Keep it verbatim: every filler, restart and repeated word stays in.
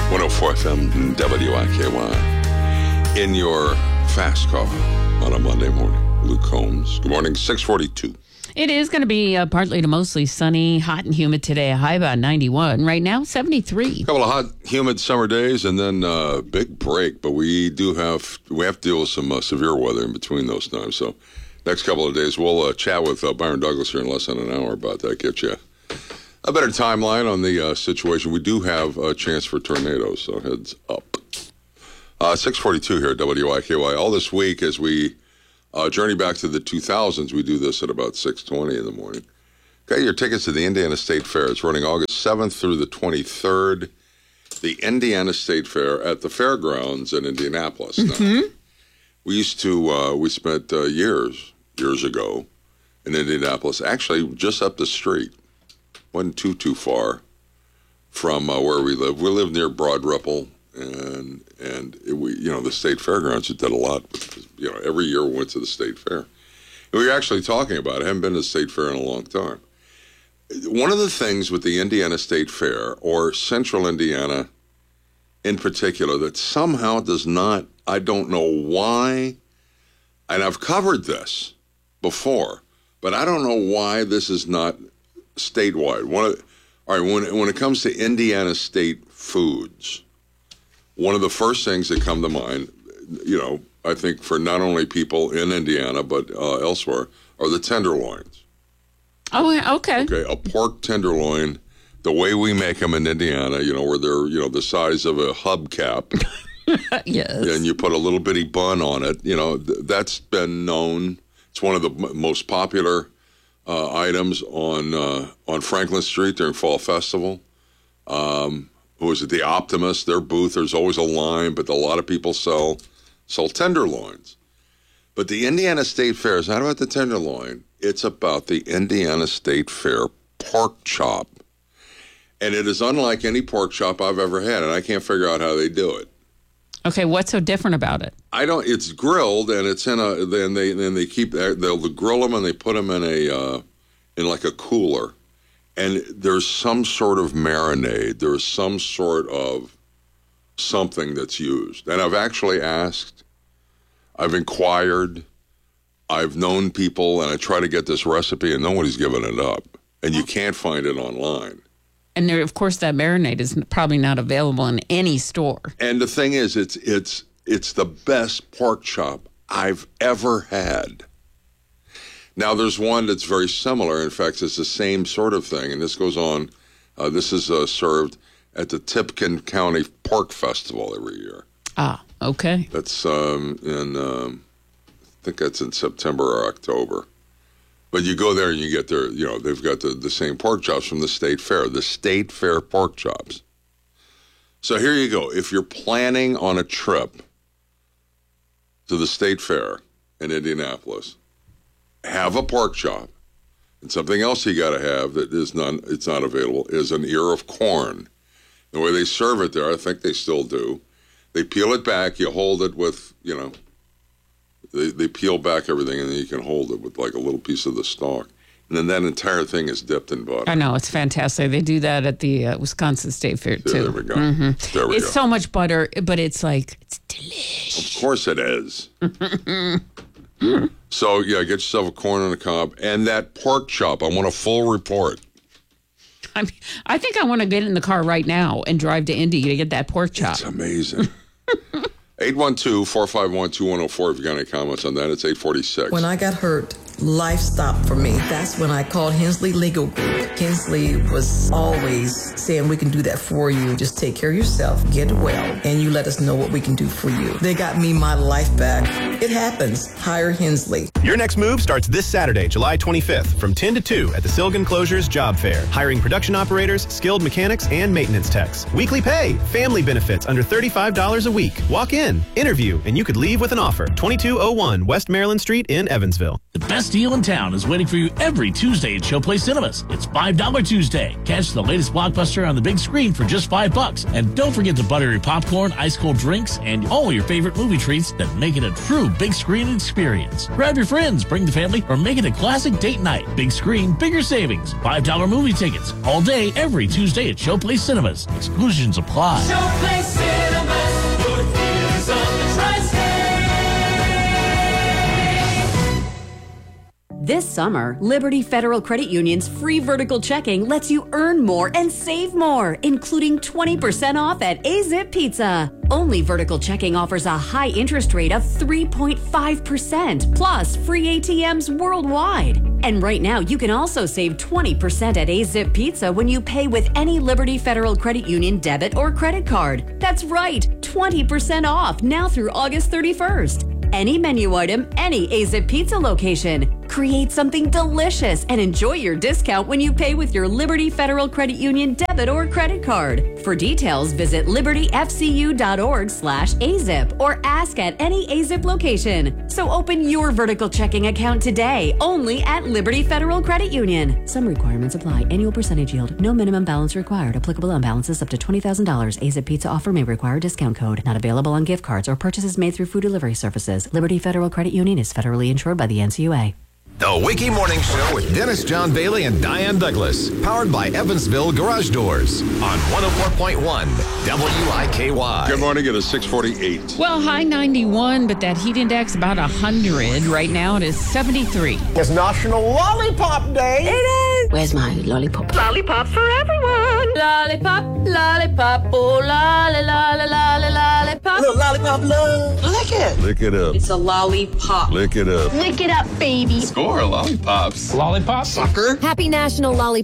one oh four F M W I K Y. In your fast car on a Monday morning. Luke Combs. Good morning, six forty-two. It is going to be uh, partly to mostly sunny, hot and humid today. A high about ninety-one. Right now, seventy-three. A couple of hot, humid summer days, and then a uh, big break. But we do have we have to deal with some uh, severe weather in between those times. So next couple of days, we'll uh, chat with uh, Byron Douglas here in less than an hour about that. Get you a better timeline on the uh, situation. We do have a chance for tornadoes, so heads up. Uh, six forty-two here at W I K Y. All this week as we Uh, journey back to the two thousands. We do this at about six twenty in the morning. Okay, your tickets to the Indiana State Fair. It's running August seventh through the twenty-third. The Indiana State Fair at the fairgrounds in Indianapolis. Mm-hmm. Now, we used to, uh, we spent uh, years, years ago in Indianapolis, actually just up the street. Wasn't too, too far from uh, where we live. We live near Broad Ripple. And and it, we, you know, the state fairgrounds did a lot. You know, every year we went to the state fair. And we were actually talking about it. I haven't been to the state fair in a long time. One of the things with the Indiana State Fair, or Central Indiana in particular, that somehow does not, I don't know why, and I've covered this before, but I don't know why this is not statewide. One of, all right, when, when it comes to Indiana state foods, one of the first things that come to mind, you know, I think for not only people in Indiana but uh, elsewhere, are the tenderloins. Oh, okay. Okay, a pork tenderloin, the way we make them in Indiana, you know, where they're, you know, the size of a hubcap. Yes. And you put a little bitty bun on it. You know, th- that's been known. It's one of the m- most popular uh, items on uh, on Franklin Street during Fall Festival. Um Who was it? The Optimist, their booth, there's always a line, but a lot of people sell sell tenderloins. But the Indiana State Fair is not about the tenderloin. It's about the Indiana State Fair pork chop. And it is unlike any pork chop I've ever had, and I can't figure out how they do it. Okay, what's so different about it? I don't, it's grilled, and it's in a, then they then they keep, they'll grill them and they put them in a, uh, in like a cooler. And there's some sort of marinade. There's some sort of something that's used. And I've actually asked, I've inquired, I've known people, and I try to get this recipe, and nobody's given it up. And you can't find it online. And there, of course, that marinade is probably not available in any store. And the thing is, it's it's it's the best pork chop I've ever had. Now, there's one that's very similar. In fact, it's the same sort of thing. And this goes on. Uh, this is uh, served at the Tipton County Pork Festival every year. Ah, okay. That's um, in, um, I think that's in September or October. But you go there and you get their, you know, they've got the, the same pork chops from the state fair, the state fair pork chops. So here you go. If you're planning on a trip to the state fair in Indianapolis, have a pork chop, and something else you got to have that is not, it's not available, is an ear of corn. The way they serve it there, I think they still do. They peel it back, you hold it with, you know, they, they peel back everything, and then you can hold it with like a little piece of the stalk. And then that entire thing is dipped in butter. I know, it's fantastic. They do that at the uh, Wisconsin State Fair, too. Yeah, there we go. Mm-hmm. There we it's go. so much butter, but it's like, it's delicious. Of course it is. So, yeah, get yourself a corn on the cob. And that pork chop, I want a full report. I mean, I think I want to get in the car right now and drive to Indy to get that pork chop. It's amazing. eight one two, four five one, two one zero four if you got any comments on that. It's eight forty-six. When I got hurt, life stopped for me. That's when I called Hensley Legal Group. Hensley was always saying, we can do that for you. Just take care of yourself, get well, and you let us know what we can do for you. They got me my life back. It happens. Hire Hensley. Your next move starts this Saturday, July twenty-fifth, from ten to two at the Silgan Closures Job Fair. Hiring production operators, skilled mechanics, and maintenance techs. Weekly pay, family benefits under thirty-five dollars a week. Walk in, interview, and you could leave with an offer. twenty-two oh one West Maryland Street in Evansville. The best deal in town is waiting for you every Tuesday at Showplace Cinemas. It's five dollar Tuesday. Catch the latest blockbuster on the big screen for just five bucks. And don't forget the buttery popcorn, ice cold drinks, and all your favorite movie treats that make it a true big screen experience. Grab your friends, bring the family, or make it a classic date night. Big screen, bigger savings. five dollar movie tickets. All day, every Tuesday at Showplace Cinemas. Exclusions apply. Showplace Cinemas, your theaters on the tri-state. This summer, Liberty Federal Credit Union's free vertical checking lets you earn more and save more, including twenty percent off at A-Zip Pizza. Only vertical checking offers a high interest rate of three point five percent, plus free A T Ms worldwide. And right now, you can also save twenty percent at A-Zip Pizza when you pay with any Liberty Federal Credit Union debit or credit card. That's right, twenty percent off now through August thirty-first. Any menu item, any A-Zip Pizza location. Create something delicious and enjoy your discount when you pay with your Liberty Federal Credit Union debit or credit card. For details, visit libertyfcu.org slash AZIP or ask at any A-Zip location. So open your vertical checking account today, only at Liberty Federal Credit Union. Some requirements apply. Annual percentage yield. No minimum balance required. Applicable on balances up to twenty thousand dollars. A-Zip Pizza offer may require discount code. Not available on gift cards or purchases made through food delivery services. Liberty Federal Credit Union is federally insured by the N C U A. The Wiki Morning Show with Dennis John Bailey and Diane Douglas. Powered by Evansville Garage Doors on one oh four point one W I K Y. Good morning. It is six forty-eight. Well, high ninety-one, but that heat index about one hundred. Right now it is seventy-three. It's National Lollipop Day. It is. Where's my lollipop? Lollipop for everyone. Lollipop, lollipop, oh lolly, lolly, lolly, lollipop. Little lollipop love. Lick it. Lick it up. It's a lollipop. Lick it up. Lick it up, baby. Score lollipops. Lollipop. Sucker. Happy National Lollipop